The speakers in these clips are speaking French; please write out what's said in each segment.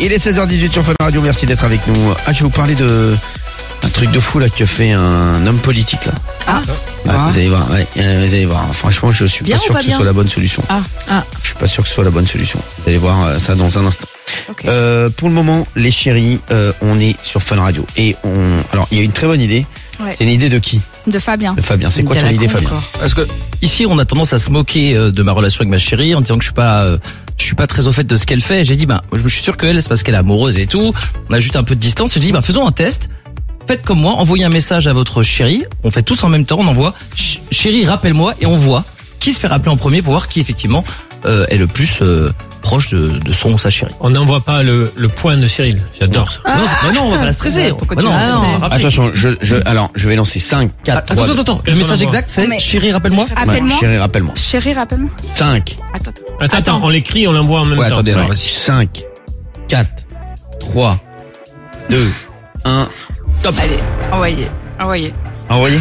Il est 16h18 sur Fun Radio, merci d'être avec nous. Je vais vous parler de un truc de fou là que fait un homme politique là. Vous allez voir, vous allez voir. Franchement, je suis pas sûr que ce soit la bonne solution. Je suis pas sûr que ce soit la bonne solution. Vous allez voir ça dans un instant. Okay. Pour le moment, les chéris, on est sur Fun Radio et alors il y a une très bonne idée. Ouais. C'est une idée de qui? De Fabien. De Fabien. C'est quoi ton idée, Fabien? Parce que ici, on a tendance à se moquer de ma relation avec ma chérie en disant que je suis pas très au fait de ce qu'elle fait. J'ai dit, je suis sûr qu'elle, c'est parce qu'elle est amoureuse et tout. On a juste un peu de distance. J'ai dit, faisons un test. Faites comme moi, envoyez un message à votre chérie. On fait tous en même temps. On envoie chérie, rappelle-moi, et on voit qui se fait rappeler en premier pour voir qui effectivement est le plus proche de son ou sa chérie. On n'envoie pas le point de Cyril. J'adore ça. Non, on va pas la stresser. Attention, je vais lancer 5, 4, 3. Attends. Le message exact, c'est chérie, rappelle-moi. Chérie, rappelle-moi. Chérie, rappelle-moi. 5. Attends, on l'écrit, on l'envoie en même temps. Attendez, vas-y. 5, 4, 3, 2, 1. Top. Allez, envoyez. Envoyez.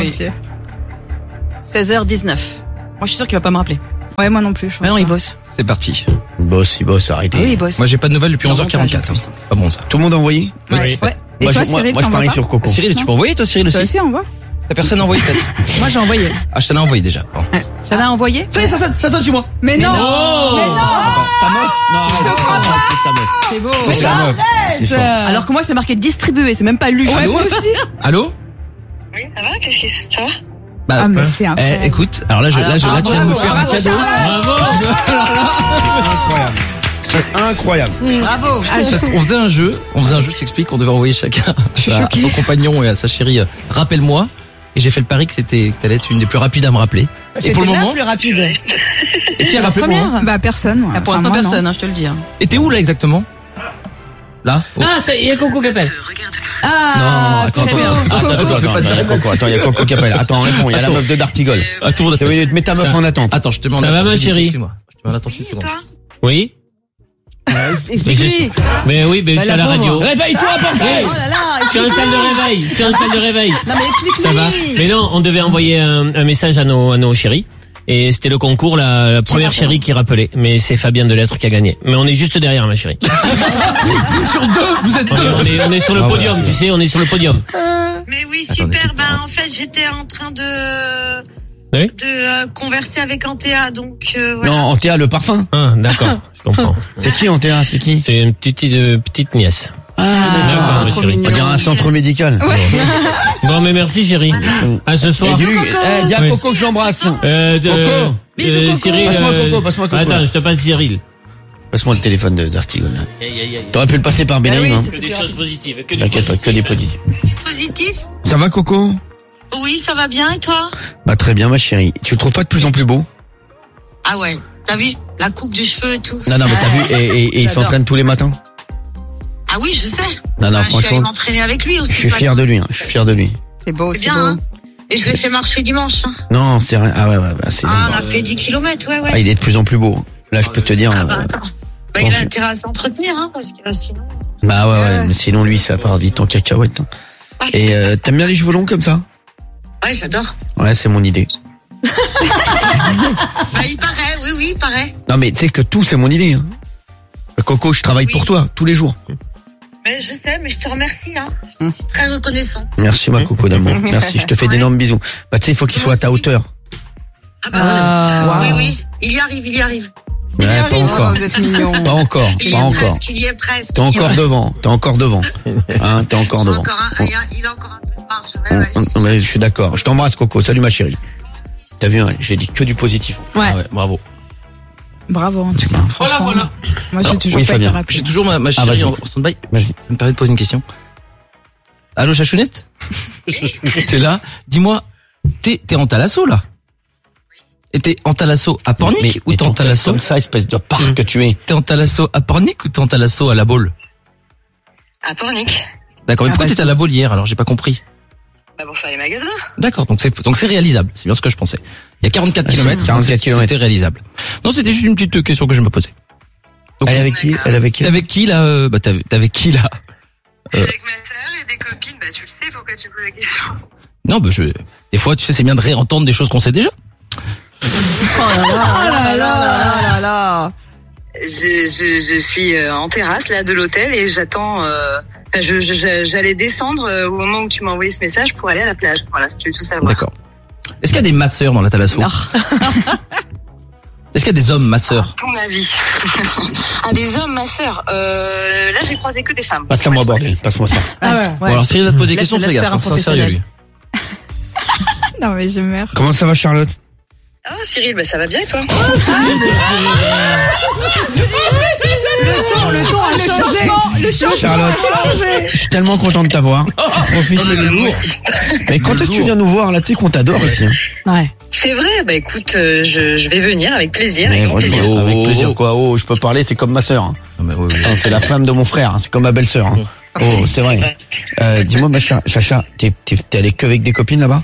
16h19. Moi, je suis sûr qu'il va pas me rappeler. Ouais, moi non plus. Mais non, il bosse. C'est parti. Il bosse, arrêtez. Oui, il bosse. Moi, j'ai pas de nouvelles depuis 11h44. C'est pas bon, ça. Tout le monde a envoyé? Ouais. Et toi, Cyril, moi, je parie sur Coco. Cyril, tu peux envoyer, toi, Cyril, aussi? Toi aussi, envoie. T'as personne envoyé, peut-être? Moi, j'ai envoyé. Je t'en ai envoyé déjà. Bon. T'en as envoyé? Ça y est, ça sonne chez moi. Mais non. Ta meuf? Non, c'est sa meuf. C'est beau. C'est sa meuf. C'est fort. Alors que moi, c'est marqué distribué, c'est même pas lu. Allô? Oui, ça va, qu'est-ce que ça va? Mais c'est incroyable. Écoute, alors là, tu viens de me faire un cadeau. Bravo. Incroyable. C'est incroyable. Bravo. On faisait un jeu, je t'explique, on devait envoyer chacun à son compagnon et à sa chérie, rappelle-moi. Et j'ai fait le pari que t'allais être une des plus rapides à me rappeler. Et pour le moment, plus rapide. Et qui a rappelé moi? Personne. Moi. Pour l'instant, personne, je te le dis. Et t'es où là exactement? Là? Il y a Coco qui appelle. Non, attends, il y a Coco qui appelle. Attends, réponds, il y a la meuf de Dartigol. Mets ta meuf en attente. Attends, je te mets en attente. Ça va, ma chérie? Excuse-moi. Je te mets en attente une seconde. Oui? Explique-lui. Mais oui, je suis à la radio. Réveille-toi, bordel! Oh là là. Je suis en salle de réveil. Non, mais explique-lui. Ça va. Mais non, on devait envoyer un message à nos chéris. Et c'était le concours, la première chérie qui rappelait. Mais c'est Fabien Delettre qui a gagné. Mais on est juste derrière, ma chérie. Sur deux, vous êtes deux. On est sur le podium, tu sais, on est sur le podium. Mais oui, super. En fait, j'étais en train de converser avec Antea, donc voilà. Non, Antea, le parfum. D'accord, je comprends. C'est qui Antea? C'est qui? C'est une petite nièce. D'accord, trop chérie. On dirait un centre médical. Ouais. Bon, mais merci, chérie. À ce soir. Dis à Coco que je l'embrasse. Coco. Cyril. Passe-moi Coco. Attends, je te passe Cyril. Passe-moi le téléphone d'Artigol. T'aurais pu le passer par Benaïm, hein. Que des choses positives. T'inquiète pas, que des positives. Positif? Ça va, Coco? Oui, ça va bien, et toi? Très bien, ma chérie. Tu le trouves pas de plus en plus beau? Ah ouais, t'as vu? La coupe de cheveux et tout. Non, mais t'as vu, et il s'entraîne tous les matins? Ah oui, je sais. Non, je suis allée franchement. m'entraîner avec lui aussi. Je suis fier de lui, C'est beau, c'est bien, hein. Et je l'ai fait marcher dimanche, hein. Non, c'est rien. Ah ouais, c'est on a fait 10 km, ouais. Ah, il est de plus en plus beau. Là, je peux te dire. Attends. Il a intérêt à s'entretenir, hein, parce que sinon. Ouais, mais sinon, lui, ça part vite en cacahuète. Hein. Et t'aimes bien les cheveux longs comme ça? Ouais, j'adore. Ouais, c'est mon idée. Il paraît, oui, il paraît. Non, mais tu sais que tout, c'est mon idée, hein. Coco, je travaille pour toi, tous les jours. Mais je sais, mais je te remercie, hein. Je suis très reconnaissante. Merci, ma Coco d'amour. Merci, je te fais d'énormes bisous. Tu sais, il faut qu'il soit à ta hauteur. Oui, il y arrive. Ouais, pas encore. Vous êtes mignons. Pas encore. Il y est presque. T'es encore devant. Hein, t'es encore devant. Il a encore un peu de marge. Ouais, je suis d'accord. Je t'embrasse, Coco. Salut, ma chérie. T'as vu, hein, j'ai dit que du positif. Ouais. Bravo. Bravo, en tout cas. Franchement. Voilà. Moi, j'ai toujours pas été rappelé. J'ai toujours ma chérie en stand-by. Vas-y. Ça me permet de poser une question. Allô, Chachounette? T'es là? Dis-moi, t'es en Thalasso, là? Et t'es en Thalasso à Pornic ou t'es en Thalasso? Comme ça, espèce de parc que tu es. T'es en Thalasso à Pornic ou t'es en Thalasso à La Baule? À Pornic. D'accord, mais pourquoi t'étais à La Baule hier, alors j'ai pas compris? Pour faire les magasins. D'accord, donc c'est réalisable, c'est bien ce que je pensais. Il y a 44 km, 44 km. C'était réalisable. Non, c'était juste une petite question que je me posais. Donc, Elle est avec qui? T'es avec qui là? T'es avec qui là? Avec ma sœur et des copines, tu le sais, pourquoi tu poses la question? Non, des fois, tu sais, c'est bien de réentendre des choses qu'on sait déjà. Oh là là. Je suis en terrasse là de l'hôtel et j'attends. J'allais descendre au moment où tu m'as envoyé ce message pour aller à la plage. Voilà, si tu veux tout savoir. D'accord. Est-ce qu'il y a des masseurs dans la Thalasso? Est-ce qu'il y a des hommes masseurs? À ton avis. Des hommes masseurs. Là, j'ai croisé que des femmes. Passe-moi bordel, passe-moi ça. Bon, alors Cyril va te poser des questions, fais gaffe, c'est un sérieux lui. Non mais je meurs. Comment ça va, Charlotte? Ah, Cyril, ça va bien et toi? Le ton a changé. Le changement Charlotte, je suis tellement content de t'avoir. Tu profites. Mais quand est-ce que tu viens nous voir là? Tu sais qu'on t'adore ici. Ouais. C'est vrai, écoute, je vais venir avec plaisir. Avec plaisir quoi. Oh, je peux parler, c'est comme ma sœur. C'est la femme de mon frère, c'est comme ma belle-sœur. Oh, c'est vrai. Dis-moi, ma Chacha, t'es allé que avec des copines là-bas?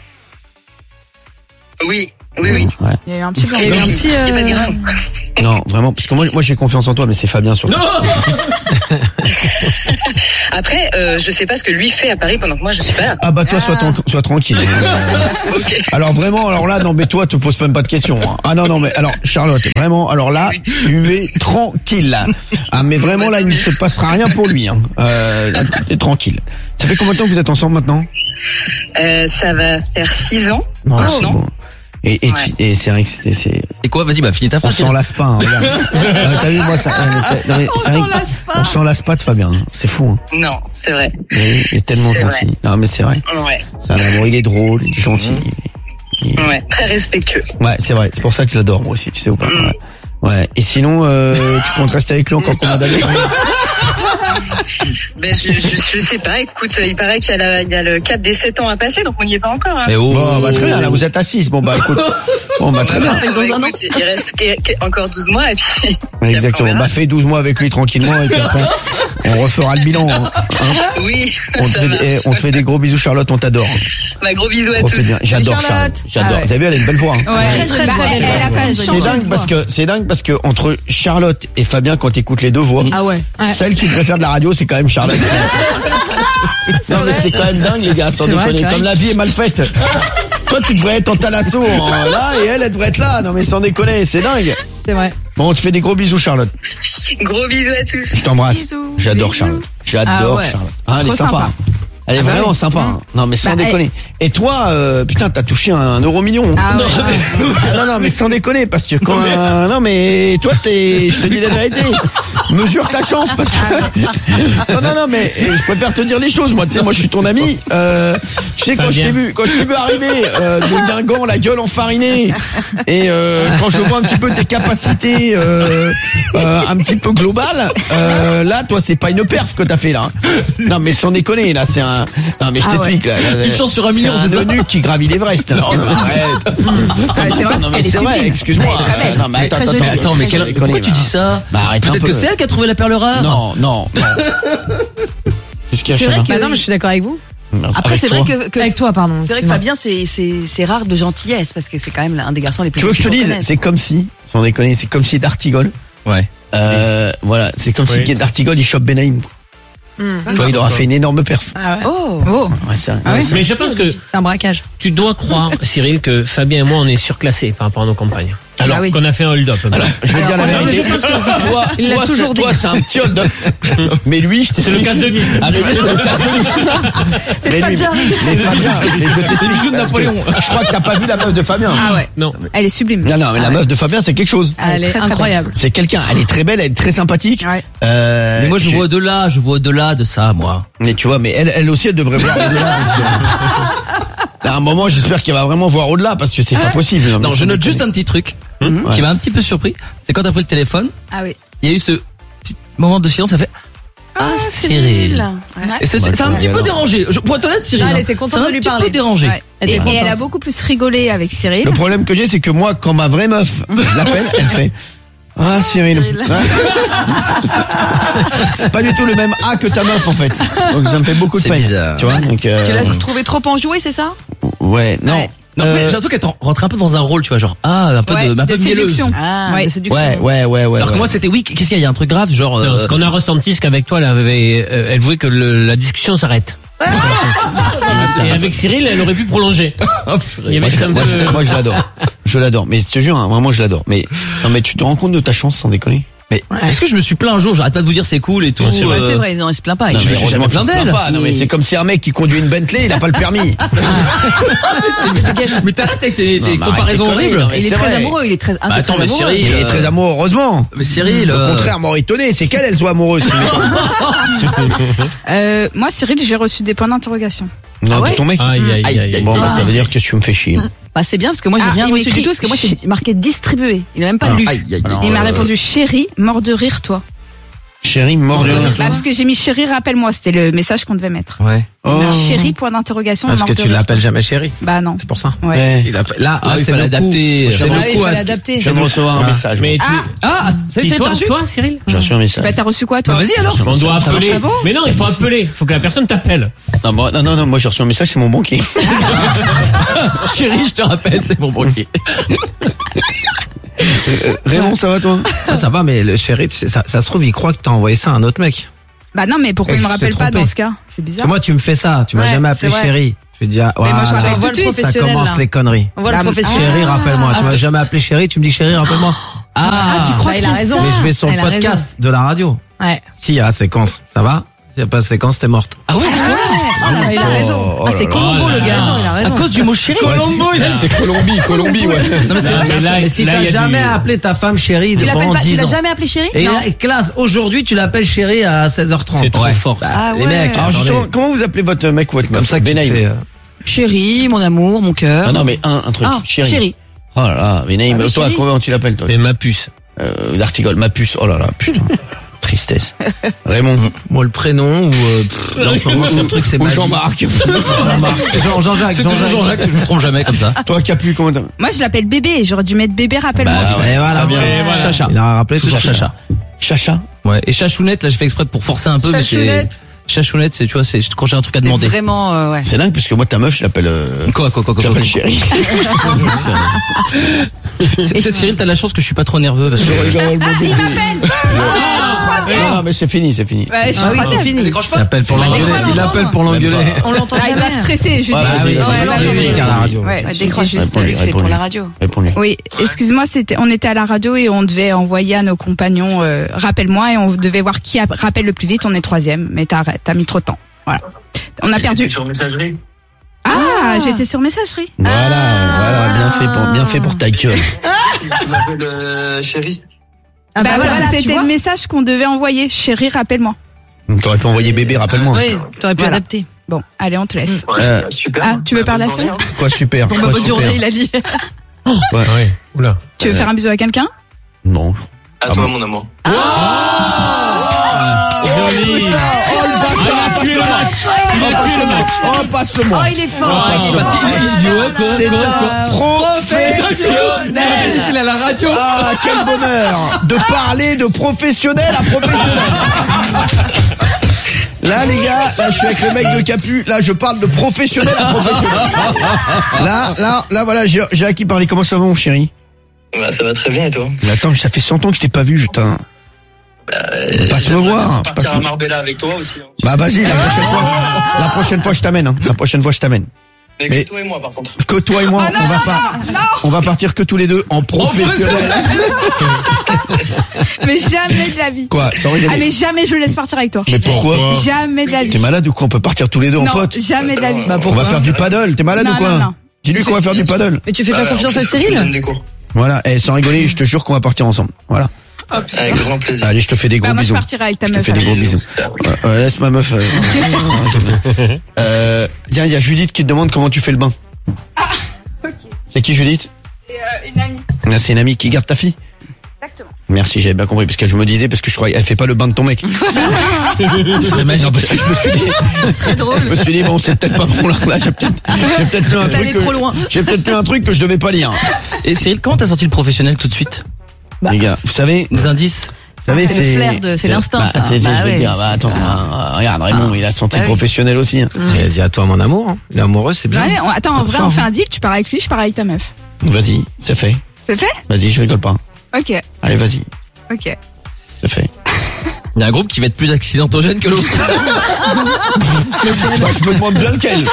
Oui. Ouais. Il y a eu un petit plan. Il y a eu un petit. Il y a pas de garçon. Non, vraiment, parce que moi j'ai confiance en toi, mais c'est Fabien surtout. Non. Après, je sais pas ce que lui fait à Paris pendant que moi je suis pas là. Ah bah toi, sois tranquille. Okay. Alors vraiment, là, non mais toi, te pose même pas de questions. Ah non, mais alors Charlotte, vraiment, alors là, tu es tranquille. Là. Ah mais vraiment là, il ne se passera rien pour lui. T'es tranquille. Ça fait combien de temps que vous êtes ensemble maintenant? Ça va faire 6 ans. Non. Bon. Et c'est vrai que c'est. Et quoi, vas-y, finis ta phrase. On s'en lasse pas, regarde. T'as vu, moi, ça, on s'en lasse pas de Fabien. C'est fou, hein. Non, c'est vrai. Il est tellement gentil. Non, mais c'est vrai. Ouais. C'est un amour, il est drôle, il est gentil. Ouais, très respectueux. Ouais, c'est vrai. C'est pour ça que je l'adore, moi aussi, tu sais ou pas. Ouais. Et sinon, tu comptes rester avec lui encore combien d'années? Je sais pas, écoute, il paraît qu'il y a le cap des 7 ans à passer, donc on n'y est pas encore. Hein. Bon, très bien, là vous êtes à 6. Bon écoute. Très bien. Écoute, il reste encore 12 mois et puis. Exactement. Fais 12 mois avec lui tranquillement et puis après on refera le bilan. Hein. Oui. On te fait des gros bisous, Charlotte, on t'adore. Gros bisous à tous. J'adore Charlotte. J'adore. Vous avez vu, elle a une belle voix. Hein. Ouais, très belle. C'est dingue parce que entre Charlotte et Fabien, quand t'écoutes les deux voix, celle qui préfère de la radio, c'est quand même Charlotte. Non mais c'est quand même dingue les gars, sans déconner. Comme la vie est mal faite. Toi tu devrais être en Thalasso là et elle devrait être là. Non mais sans déconner, c'est dingue. C'est vrai. Bon, on te fait des gros bisous, Charlotte. Gros bisous à tous. Je t'embrasse. J'adore Charlotte. J'adore Charlotte. Elle est sympa. Elle est vraiment sympa. Hein. Non mais sans déconner. Et toi, putain, t'as touché un euro million. Non mais sans déconner, parce que quand non mais toi je te dis la vérité. Mesure ta chance parce que non mais je préfère te dire les choses. Moi, tu sais, moi je suis ton ami. Tu sais quand je t'ai vu arriver de Guingamp, la gueule enfarinée, et quand je vois un petit peu tes capacités un petit peu globales, là, toi, c'est pas une perf que t'as fait là. Non mais sans déconner, là, c'est un. Non mais je t'explique là. Une chance sur un million, c'est un eunuque qui gravit l'Everest. Non, arrête. C'est vrai, non mais c'est vrai, excuse-moi. Non mais attends, mais pourquoi tu dis ça? Arrête un peu. Peut-être que c'est elle qui a trouvé la perle rare. Non. Qu'est-ce qu'il y a? C'est vrai que non, mais je suis d'accord avec vous. Après, c'est vrai que avec toi, pardon. C'est vrai que Fabien, c'est rare de gentillesse parce que c'est quand même un des garçons les plus. Tu veux que je te dise, c'est comme si, sans déconner, c'est comme si D'Artigol. Ouais. Voilà, c'est comme si D'Artigol il chope Benaïm. Tu vois, il aura fait une énorme perf. Ah ouais. Oh. Ouais, c'est mais je pense que c'est un braquage. Tu dois croire, Cyril, que Fabien et moi on est surclassés par rapport à nos compagnes. Alors qu'on a fait un hold-up. Je vais dire la vérité. Toi, c'est un petit hold-up. Mais lui, c'est le casse de Nice. Ah, mais lui, c'est le casse de Nice. C'est pas déjà arrivé. Mais Fabien, je t'explique. Je crois que t'as pas vu la meuf de Fabien. Ah ouais. Non. Elle est sublime. Non, mais la meuf de Fabien, c'est quelque chose. Elle est incroyable. C'est quelqu'un. Elle est très belle, elle est très sympathique. Mais moi, je vois au-delà de ça, moi. Mais tu vois, mais elle aussi, elle devrait voir au-delà. À un moment, j'espère qu'elle va vraiment voir au-delà parce que c'est pas possible. Non, je note juste un petit truc qui m'a un petit peu surpris. C'est quand t'as pris le téléphone. Ah oui. Il y a eu ce petit moment de silence, ça fait Cyril. Et c'est un petit peu dérangé. Pour être honnête, Cyril. Elle était contente de lui parler. Un petit peu dérangé. Et elle a beaucoup plus rigolé avec Cyril. Le problème que j'ai, c'est que moi, quand ma vraie meuf, je l'appelle, elle fait Cyril. C'est pas du tout le même A que ta meuf en fait. Donc ça me fait beaucoup de peine. Bizarre. Tu vois, donc, Tu l'as trouvé trop enjoué, c'est ça? Ouais, non. Ouais. Non, j'ai l'impression qu'elle rentre un peu dans un rôle, tu vois, genre un peu mielleuse. Séduction. De séduction. Ouais. Alors que moi c'était qu'est-ce qu'il y a un truc grave, genre. Non, ce qu'on a ressenti, c'est qu'avec toi, elle voulait que la discussion s'arrête. Et avec Cyril, elle aurait pu prolonger. Moi je l'adore. Je l'adore. Mais je te jure, hein, vraiment je l'adore. Mais non, mais tu te rends compte de ta chance sans déconner? Mais est-ce que je me suis plaint un jour, j'arrête pas de vous dire c'est cool et tout. C'est vrai, non, il se plaint pas. Non, je mais me suis heureusement jamais plaint qu'il se d'elle. plaint pas. Non, mais c'est comme si un mec qui conduit une Bentley, il a pas le permis. Mais t'arrêtes avec tes Non, mais comparaisons arrête tes horribles. conneries, non, mais Il est c'est très vrai. amoureux, il est très attends, mais amoureux. Cyril, Il est très amoureux, heureusement. Mais Cyril, Au contraire, m'aurait étonné. C'est qu'elle, elle soit amoureuse. Moi, Cyril, j'ai reçu des points d'interrogation. Non, ouais de ton mec. Aïe, aïe, aïe. Bon, bah, ça veut dire que tu me fais chier. Bah, c'est bien parce que moi j'ai rien il reçu m'écrit du tout parce que moi c'est marqué distribué. Il a même pas lu. Aïe, aïe, aïe. Alors, Il m'a répondu chérie, mort de rire, toi. Chérie, mort de rire. Bah, parce que j'ai mis chérie, rappelle-moi, c'était le message qu'on devait mettre. Ouais. Oh. Chérie, point d'interrogation, Parce mort que de tu rire. l'appelles jamais chérie. Bah non. C'est pour ça. Ouais. Ouais. Là, Ah, il c'est fallait le coup. adapter. C'est Ah le oui, coup il à fallait ce- adapter. Je viens de recevoir un message. Mais tu... Ah, Qui, toi, Cyril? J'ai reçu un message. Bah t'as reçu quoi toi? Bah vas-y alors. On doit appeler. Ah bon Mais non, il faut appeler. Faut que la personne t'appelle. Non, moi j'ai reçu un message, c'est mon banquier. Chérie, je te rappelle, c'est mon banquier. Raymond, ça va toi? Ça va, mais le chéri, tu sais, ça se trouve, il croit que t'as envoyé ça à un autre mec. Bah non, mais pourquoi il me Je t'ai rappelle pas trompé. dans ce cas? C'est Parce bizarre. que moi, tu me fais ça. Tu m'as Ouais, jamais appelé c'est vrai. chéri. Je vais dire, Mais moi, je voilà, rappelle tout de suite. ça professionnel, commence là. les conneries. On voit le Bah, professionnel. Chéri, rappelle-moi. Tu m'as jamais appelé chéri, tu me dis chéri, rappelle-moi. Tu crois Bah, que il a c'est raison. ça Mais je vais sur le Elle a raison. podcast de la radio. Ouais. Si, il y a la séquence. Ça va? S'il n'y a pas de séquence, t'es morte. Ah ouais, Il a raison. Oh Ah, c'est là Colombo là le là. gars. Il a à raison. cause du mot chéri. Colombo, il a- C'est Colombie, ouais. Non mais c'est Là, vrai. mais là, Mais si là, il t'as y a jamais du- appelé ta femme chérie Tu l'appelles pendant pas, tu 10 l'as ans. jamais appelé chéri? Et Non. là, classe, aujourd'hui, tu l'appelles chérie à 16h30. C'est trop Ouais. fort, ça. Ah Les ouais. mecs, Alors attendez. justement, comment vous appelez votre mec ou votre meuf? Comme ça que tu te Benaïm. fais, Chéri, mon amour, mon cœur. Ah non, mais un truc. Ah, chéri. Oh là là, Benaïm, Ah oui, toi, chéri. comment tu l'appelles, toi? C'est ma puce. L'article, ma puce. Oh là là, putain. Tristesse. Raymond. Moi, le prénom ou là, en ce moment, c'est le truc, c'est Ou Magie. Jean-Marc. Jean-Jacques. C'est toujours Jean-Jacques, je me trompe jamais comme ça. Toi, Capu, comment t'as? Moi je l'appelle bébé, j'aurais dû mettre bébé, rappelle-moi. Bah ouais, Et voilà. ça vient. Et voilà. Chacha. Il a rappelé tout Toujours ça. Chacha. Chacha. Ouais. Et Chachounette, là, j'ai fait exprès pour forcer un peu, mais c'est. Chachounette. Chachounette, c'est, tu vois, c'est quand j'ai un truc à C'est demander. vraiment, ouais. C'est dingue parce que moi, ta meuf, je l'appelle, Quoi. je l'appelle chérie. C'est Cyril, t'as la chance que je suis pas trop nerveux parce que. Je rigole, mon bébé. Non, mais c'est fini. Ouais, je suis Ah oui, troisième. c'est fini. Décroche Il appelle pour l'engueuler. Il appelle pour l'engueuler. Même On l'entend Ah, il va jamais. stresser, je dis. Ouais, vas-y, vas-y. Musique à la radio. Ouais, Ouais, je décroche dis juste. juste avec, c'est pour réponds-lui. la radio. Réponds-lui. Oui, excuse-moi, on était à la radio et on devait envoyer à nos compagnons, rappelle-moi, et on devait voir qui rappelle le plus vite, on est troisième, mais t'as mis trop de temps. Voilà. On a perdu. sur messagerie. Ah, j'étais sur messagerie. Voilà, bien fait pour ta gueule. Tu m'appelles chérie. Ah bah voilà, tu c'était vois. le message qu'on devait envoyer. Chérie, rappelle-moi. T'aurais pu envoyer bébé, rappelle-moi. Oui, t'aurais pu Voilà. adapter. Bon, allez, on te laisse. Euh, Super. Ah, tu veux parler à Cyril? Quoi, super. Bon, Quoi, bah, bonne super. journée, il a dit. Ouais. Oula. Tu veux faire un bisou à quelqu'un? Non. À toi, mon amour. Joli. Oh, passe-le-moi. Oh, il est fort. Parce qu'il dit ouais, quoi. C'est un professionnel. Il est à la radio. Ah, quel bonheur de parler de professionnel à professionnel. Là, les gars, là, je suis avec le mec de Capu. Là, je parle de professionnel à professionnel. Là, voilà, j'ai à qui parler. Comment ça va, mon chéri? Bah, ça va très bien et toi? Mais attends, ça fait 100 ans que je t'ai pas vu, putain. Passe me voir. Partir à Marbella avec toi aussi. Hein. Bah, vas-y, la prochaine fois, je t'amène, hein. La prochaine fois, je t'amène. Mais Mais- que toi et moi, par contre. Que toi et moi, on va partir que tous les deux en professionnel. Mais jamais de la vie. Quoi, sans rigoler. Ah, mais jamais je le laisse partir avec toi. Mais pourquoi? Jamais de la T'es vie. malade ou quoi? On peut partir tous les deux en Non, pote. jamais de la vie. On va faire du paddle. T'es malade Non, ou quoi? non, non. Dis-lui qu'on va faire du paddle. Mais tu fais pas confiance à Je te Cyril? donne des cours. Voilà. Et sans rigoler, je te jure qu'on va partir ensemble. Voilà. Avec grand plaisir. Allez, je te fais des gros Bah, moi, je bisous. partirai avec ta Je te meuf. fais des alors. gros bisous. Laisse ma meuf. Tiens, il y a Judith qui te demande comment tu fais le bain. C'est qui, Judith? C'est une amie. Ah, c'est une amie qui garde ta fille. Exactement. Merci, j'avais bien compris parce que je me disais parce que je croyais elle fait pas le bain de ton mec. Ce serait magique. Non, parce que je me suis dit, Très drôle. je me suis dit bon, c'est peut-être pas bon là. J'ai peut-être lu un T'es allé truc. trop loin. J'ai peut-être lu un truc que je devais pas lire. Et Cyril, comment t'as senti le professionnel tout de suite? Les gars, vous savez, Des indices? c'est le flair c'est l'instinct, ça. Je Bah veux ouais, dire, bah, attends, regarde, Raymond, il a senti Bah oui. professionnel aussi. Hein. Il a dit à toi mon amour. Hein. Il est amoureux, c'est bien. Allez, attends, en vrai, fort, on fait hein. un deal. Tu pars avec lui, je pars avec ta meuf. Vas-y, c'est fait. C'est fait? Vas-y, je rigole pas. Ok, Allez, vas-y, ok. c'est fait. Il y a un groupe qui va être plus accidentogène que l'autre. Je me demande bien lequel.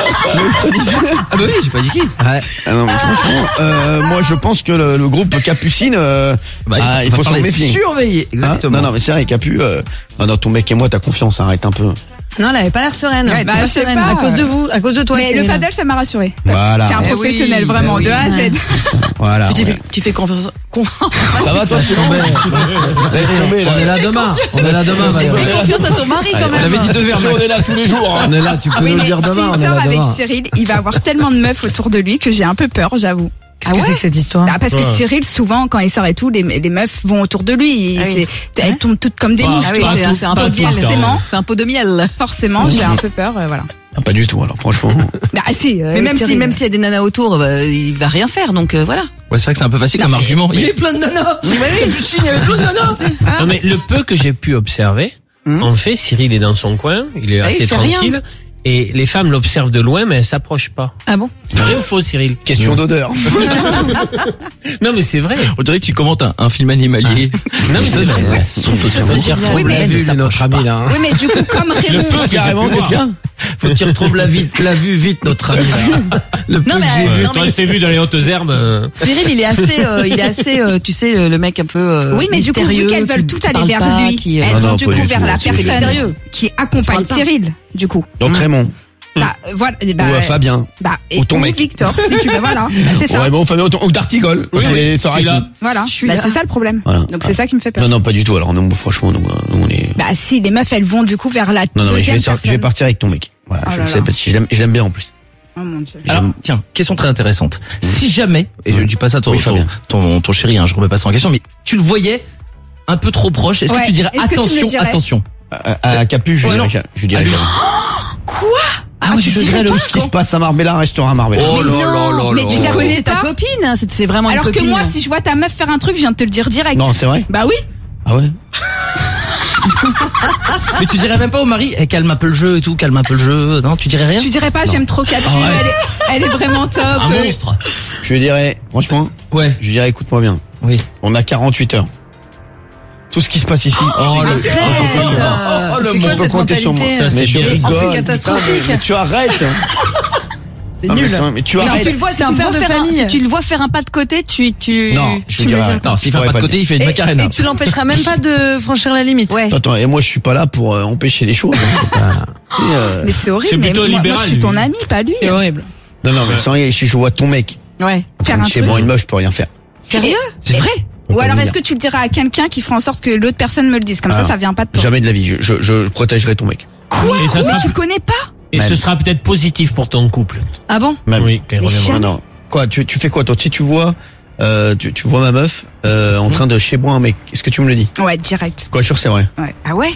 Ah bah oui, j'ai pas dit qui. Ouais. Ah non, mais franchement, moi je pense que le groupe Capucine, il faut s'en méfier. Surveiller, exactement. Non, mais c'est vrai, Capu, non, ton mec et moi, t'as confiance, arrête un peu. Non, elle avait pas l'air sereine. Ouais, Pas sereine. À cause de vous, à cause de toi. Mais le paddle, ça m'a rassuré. Voilà. C'est un professionnel, vraiment, de A à Z. Voilà. Tu fais confiance. Ça va, toi, c'est tombé. Laisse tomber, là. On est là demain. Fais confiance à ton mari quand On même. avait dit 2 verres. On est là tous les jours, hein. On est là, tu peux Oui, nous le mais dire demain. On s'il est sort là avec demain. Cyril, il va avoir tellement de meufs autour de lui que j'ai un peu peur, j'avoue. Qu'est-ce que c'est que cette histoire? Bah, parce que Cyril, souvent, quand il sort et tout, les meufs vont autour de lui. Ah oui. Elles tombent toutes comme des mouches. Ah oui, c'est un pot de miel. C'est un pot de miel. Forcément, j'ai un peu peur, voilà. Ah, pas du tout, alors, franchement. Bah, si. Mais même s'il y a des nanas autour, il va rien faire, donc voilà. Ouais, c'est vrai que c'est un peu facile comme argument. Il y avait plein de nanas. Il y avait plein de nanas. Non, mais le peu que j'ai pu observer, en fait, Cyril est dans son coin, il est assez tranquille. Et les femmes l'observent de loin, mais elles s'approchent pas. Ah bon? Vrai ou faux, Cyril? Question d'odeur. Non, mais c'est vrai. On dirait que tu commentes un film animalier. Non, mais c'est vrai. Oui, mais Vu notre ami là. Oui, mais du coup, comme Raymond. Carrément, qu'est-ce qu'il y a? Faut que tu retrouves la vue vite notre ami là. Le peu que j'ai vu. Toi, je t'ai vu dans les hautes herbes. Cyril, il est assez, tu sais, le mec un peu. Oui, mais du coup, vu qu'elles veulent toutes aller vers lui, elles vont du coup vers la personne qui accompagne Cyril, du coup. Donc Raymond. Bah, voilà. Ou Fabien. Bah, Ou ton mec. Victor, si tu veux, voilà. C'est ça. Ouais, bon, Fabien, ou D'Artigol. Oui, les je suis là. Voilà. Bah, c'est ça le problème. Voilà. Donc c'est ça qui me fait peur. Non, pas du tout. Alors, nous, franchement, nous, on est. Bah, si, les meufs, elles vont du coup vers la Non, mais deuxième personne. je vais partir avec ton mec. Voilà, Oh je là sais là. parce que je l'aime bien en plus. Oh mon Dieu. Alors, tiens, question très intéressante. Si jamais, et je ne dis pas ça à ton, Oui, Fabien. ton chéri, hein, je remets pas ça en question, mais tu le voyais un peu trop proche, est-ce que tu dirais Est-ce que tu me attention, dirais attention? À Capu, je Ouais, non. dirais jamais. Ah oui, je dirais le Ce qui se passe à Marbella restera à Marbella. Oh là là là Mais là. tu la connais C'est ta pas copine, hein, c'est vraiment une Alors copine. que moi, si je vois ta meuf faire un truc, je viens de te le dire direct. Non, c'est vrai? Bah oui. Ah ouais? Mais tu dirais même pas au mari, calme un peu le jeu et tout, calme un peu le jeu. Non, tu dirais rien? Tu dirais pas, j'aime trop Capu, elle est vraiment top. Un monstre. Je lui dirais, franchement, Ouais. je lui dirais, écoute-moi bien. Oui. On a 48 heures. Tout ce qui se passe ici. Oh, le C'est on peut compter sur moi. Ça, c'est Mais je bien. rigole. C'est catastrophique. Mais tu arrêtes. C'est Ah, mais nul. mais tu Si arrêtes. tu le vois, C'est un père de famille. si tu le vois faire un pas de côté, tu Non, je tu lui le dirais. dis. Non, s'il fait Ouais, pas de pas côté, il fait une Et macarena. tu l'empêcheras même pas de franchir la limite. Ouais. Attends, et moi je suis pas là pour empêcher les choses. Mais c'est horrible, C'est mais plutôt moi, libéral, je suis lui. ton ami, pas lui. C'est horrible. Non, mais sans rien, si je vois ton mec Ouais. Faire un chez truc. moi une meuf, je peux rien faire. Sérieux? C'est vrai. Ou alors est-ce que tu le diras à quelqu'un qui fera en sorte que l'autre personne me le dise? Comme ça, ça vient pas de toi. Jamais de la vie, je protégerai ton mec. Quoi? Et ça Mais sera- tu le connais pas? Et ce sera peut-être positif pour ton couple. Ah bon? Même. Oui, quand il reviendra. Non, non. Quoi, tu fais quoi toi? Si tu vois, tu vois ma meuf en train de chez moi un mec, est-ce que tu me le dis? Ouais, direct. Quoi, sûr c'est vrai. Ouais. Ah ouais?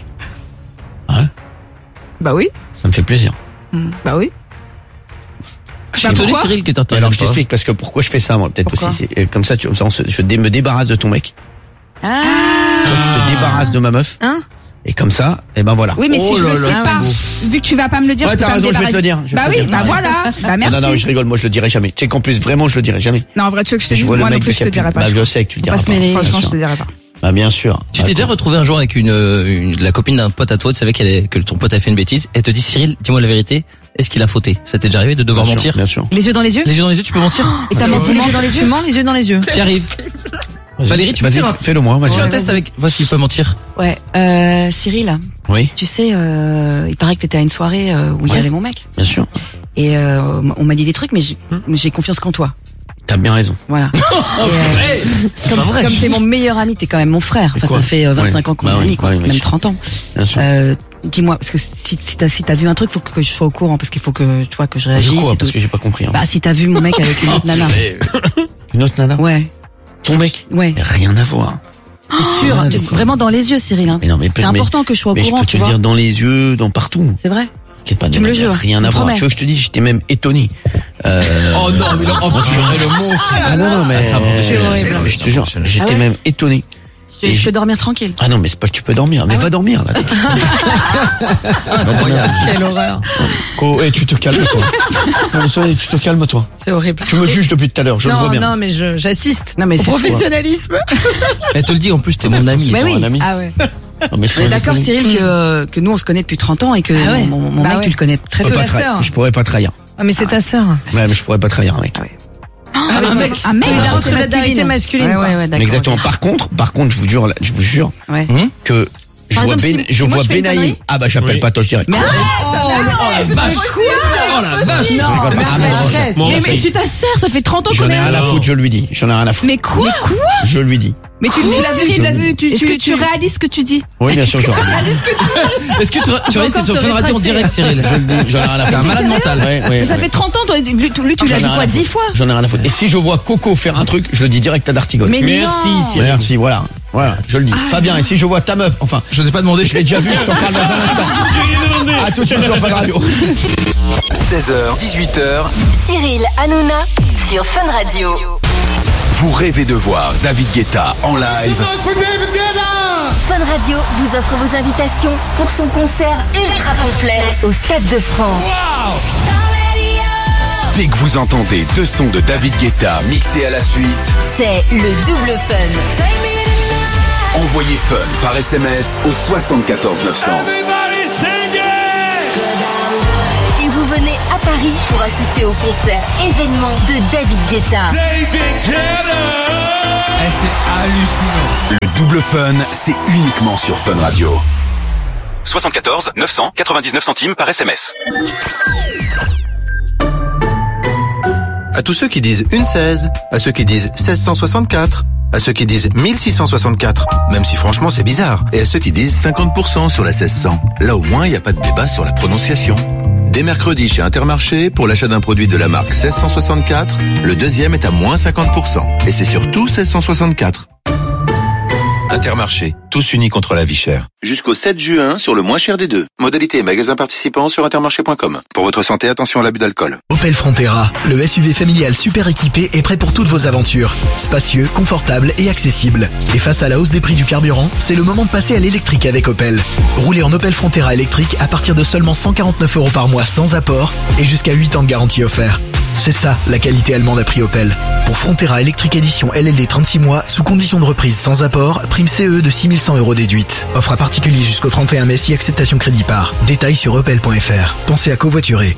Bah oui. Ça me fait plaisir. Bah oui. Je suis étonné, pourquoi Cyril, que Et t'entends alors pas. je t'explique parce que pourquoi je fais ça moi peut-être Pourquoi aussi. C'est comme ça, je me débarrasse de ton mec. Ah. Toi tu te débarrasses de ma meuf. Hein? Et comme ça, et ben voilà. Oui, mais si Oh je là le là, sais c'est pas, beau. vu que tu vas pas me le dire, Ouais, je peux t'as pas me raison, je vais te débarrasser. le dire. Bah oui, bah voilà. Bah Ah, merci. non, mais je rigole, moi je le dirai jamais. Tu sais qu'en plus vraiment je le dirai jamais. Non, en vrai, tu veux que je te Si je dise, vois le moi non mec plus, de je te Capu, dirai pas. bah je sais que tu le diras pas se pas. mêler. Bien Franchement, sûr. je te dirai pas. Bah bien sûr. Tu t'es déjà retrouvé un jour avec la copine d'un pote à toi, tu savais que ton pote a fait une bêtise, et elle te dit Cyril, dis-moi la vérité, est-ce qu'il a fauté? Ça t'est déjà arrivé de devoir Bien sûr, mentir? Bien sûr. Les yeux dans les yeux? Les yeux dans les yeux, tu peux mentir? Et ça ment les yeux dans les yeux? Tu mens les yeux dans les yeux? T'y arrives. Valérie, tu peux Vas-y, faire fais-le moi, un vas-y. test avec, vois s'il peut mentir. Ouais. Cyril, Oui, tu sais, il paraît que t'étais à une soirée où il y Ouais. avait mon mec. bien sûr. Et on m'a dit des trucs, mais j'ai confiance qu'en toi. T'as bien raison. Voilà. Comme t'es mon meilleur ami, t'es quand même mon frère. Enfin, Quoi ça fait 25 Ouais. ans qu'on est Bah oui, amis, quoi. ouais, mais- Même 30 ans. Bien sûr. Dis-moi, parce que si t'as vu un truc, faut que je sois au courant, parce qu'il faut que, tu vois, que je réagisse. Je crois et parce tout. que j'ai pas compris. Hein. Bah, si t'as vu mon mec avec une autre nana. Une autre nana. Ouais. Ton mec. Ouais. Mais rien à voir. C'est sûr. Ah, d'accord. Vraiment dans les yeux, Cyril, hein. Mais non, mais C'est important que je sois au mais je courant, peux te tu le vois. dire dans les yeux, dans partout. C'est vrai. T'inquiète pas, Tu me le jures, rien tu à me voir. promets. Tu veux que je te dise, j'étais même étonné. Oh non, mais là, le monstre. Ah non, mais C'est horrible. je te jure, j'étais Ah ouais même étonné. Et Je peux dormir tranquille. Ah non, mais c'est pas que tu peux dormir, mais va dormir là. Incroyable. Quelle horreur. Eh, tu te calmes toi. Non, mais soyez, tu te calmes toi. C'est horrible. Tu me juges depuis tout à l'heure, je le vois bien. Non, mais j'assiste. Non, mais c'est professionnalisme. Elle te le dit, en plus, t'es mon ami. Mais Étant oui. un ami. Ah ouais. mais On est d'accord, Cyril, que nous, on se connaît depuis 30 ans et que mon mec, tu le connais très bien. Je pourrais pas trahir. Ah, mais c'est ta sœur. Ouais, mais je pourrais pas trahir un mec. Un mec, la solidarité masculine. Ouais, d'accord. Exactement. Par contre, je vous jure que je vois Benaïm. Ah bah j'appelle Patoche direct. Mais la vache. Oh la vache. Mais je suis ta sœur, ça fait 30 ans qu'on est. J'en ai rien à foutre, je lui dis. Mais quoi? Je lui dis. Mais tu l'as vu, est-ce que tu réalises ce que tu dis? Oui, bien sûr, je réalise. Est-ce que tu réalises sur Fun Radio en direct, Cyril? Je le dis, j'en ai rien à foutre. T'es un malade mental. Mais ça fait 30 ans, toi, lui, tu l'as dit quoi, 10 fois? J'en ai rien à foutre. Et si je vois Coco faire un truc, je le dis direct à D'Artigol. Mais merci, Cyril. Merci, voilà, je le dis. Fabien, et si je vois ta meuf, enfin, je n'ai pas demandé. Je l'ai déjà vu, je t'en parle dans un instant. À tout de suite sur Fun Radio. 16h, 18h. Cyril Hanouna sur Fun Radio. Vous rêvez de voir David Guetta en live? Fun Radio vous offre vos invitations pour son concert ultra complet au Stade de France. Dès que vous entendez 2 sons de David Guetta mixés à la suite, c'est le double fun. Envoyez Fun par SMS au 74 900. Et vous venez à Paris pour assister au concert événement de David Guetta. C'est hallucinant. Le double Fun, c'est uniquement sur Fun Radio. 74 900 99 centimes par SMS. À tous ceux qui disent une 16, à ceux qui disent 1664, à ceux qui disent 1664, même si franchement c'est bizarre, et à ceux qui disent 50% sur la 1600. Là au moins il n'y a pas de débat sur la prononciation. Dès mercredi chez Intermarché, pour l'achat d'un produit de la marque 1664, le deuxième est à moins 50%. Et c'est surtout 1664. Intermarché, tous unis contre la vie chère. Jusqu'au 7 juin sur le moins cher des deux. Modalité et magasins participants sur intermarché.com. Pour votre santé, attention à l'abus d'alcool. Opel Frontera, le SUV familial super équipé est prêt pour toutes vos aventures. Spacieux, confortable et accessible. Et face à la hausse des prix du carburant, c'est le moment de passer à l'électrique avec Opel. Roulez en Opel Frontera électrique à partir de seulement 149 € par mois sans apport et jusqu'à 8 ans de garantie offert. C'est ça, la qualité allemande à prix Opel. Pour Frontera électrique édition LLD 36 mois, sous condition de reprise sans apport, prime CE de 6100 € déduite. Offre à particulier jusqu'au 31 mai si acceptation crédit par. Détails sur opel.fr. Pensez à covoiturer.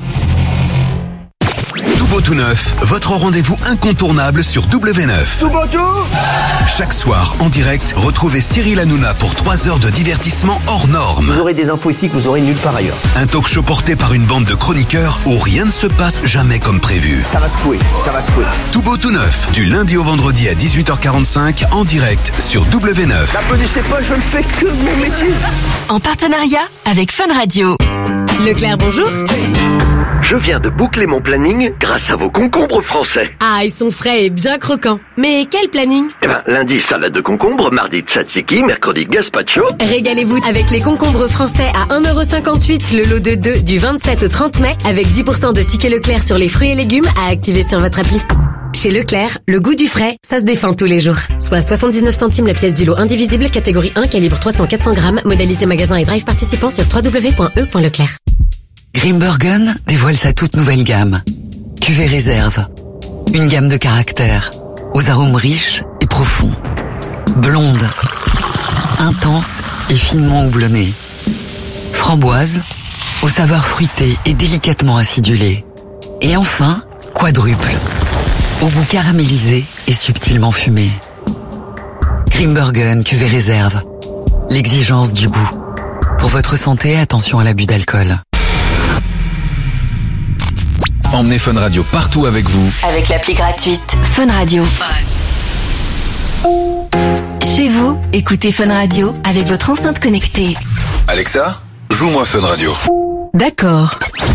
Tout beau tout neuf, votre rendez-vous incontournable sur W9. Tout beau tout. Chaque soir, en direct, retrouvez Cyril Hanouna pour 3 heures de divertissement hors norme. Vous aurez des infos ici que vous aurez nulle part ailleurs. Un talk show porté par une bande de chroniqueurs où rien ne se passe jamais comme prévu. Ça va secouer. Tout beau tout neuf, du lundi au vendredi à 18h45, en direct sur W9. N'applaudissez pas, je ne fais que mon métier. En partenariat avec Fun Radio. Leclerc, bonjour. Je viens de boucler mon planning grâce à vos concombres français. Ah, ils sont frais et bien croquants. Mais quel planning? Lundi, salade de concombre, mardi, tzatziki, mercredi, gazpacho. Régalez-vous avec les concombres français à 1,58 € le lot de 2 du 27 au 30 mai avec 10% de tickets Leclerc sur les fruits et légumes à activer sur votre appli. Chez Leclerc, le goût du frais, ça se défend tous les jours. Soit 79 centimes la pièce du lot indivisible, catégorie 1, calibre 300-400 grammes, modalité magasin et drive participant sur www.e.leclerc. Grimbergen dévoile sa toute nouvelle gamme. Cuvée réserve. Une gamme de caractères, aux arômes riches et profonds. Blonde, intense et finement houblonnée. Framboise, aux saveurs fruitées et délicatement acidulées. Et enfin, quadruple, au goût caramélisé et subtilement fumé. Grimbergen cuvée réserve. L'exigence du goût. Pour votre santé, attention à l'abus d'alcool. Emmenez Fun Radio partout avec vous. Avec l'appli gratuite Fun Radio. Chez vous, écoutez Fun Radio avec votre enceinte connectée. Alexa, joue-moi Fun Radio. D'accord.